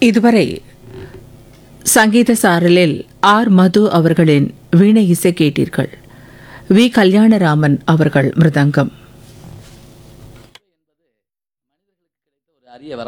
இதுவரை சங்கீத சாரலில் ஆர் மது அவர்களின் வீணை இசை கேட்டீர்கள். வி கல்யாணராமன் அவர்கள் மிருதங்கம். அரிய